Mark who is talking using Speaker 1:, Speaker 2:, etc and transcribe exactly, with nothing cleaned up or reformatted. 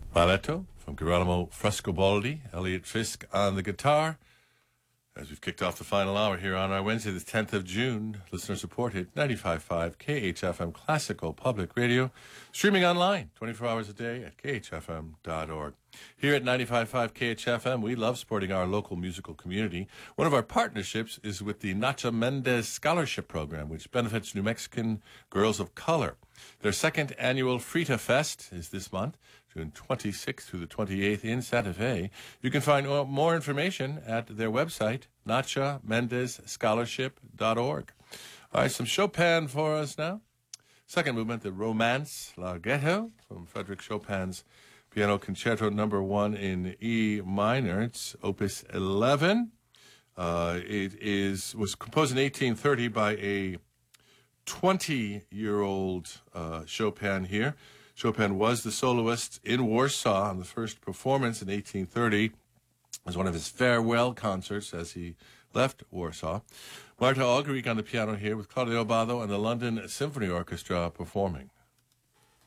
Speaker 1: Balletto from Girolamo Frescobaldi, Elliot Fisk on the guitar. As we've kicked off the final hour here on our Wednesday, the tenth of June, listener-supported ninety-five point five K H F M Classical Public Radio, streaming online twenty-four hours a day at k h f m dot org. Here at ninety-five point five K H F M, we love supporting our local musical community. One of our partnerships is with the Nacha Mendez Scholarship Program, which benefits New Mexican girls of color. Their second annual Frita Fest is this month, June twenty-sixth through the twenty-eighth in Santa Fe. You can find more information at their website, nacha mendez scholarship dot org. All right, some Chopin for us now. Second movement, the Romance Larghetto from Frédéric Chopin's Piano Concerto Number One in E minor. It's Opus eleven. Uh, it is was composed in eighteen thirty by a twenty-year-old uh, Chopin here. Chopin was the soloist in Warsaw on the first performance in eighteen thirty. It was one of his farewell concerts as he left Warsaw. Marta Algeric on the piano here with Claudio Abbado and the London Symphony Orchestra performing.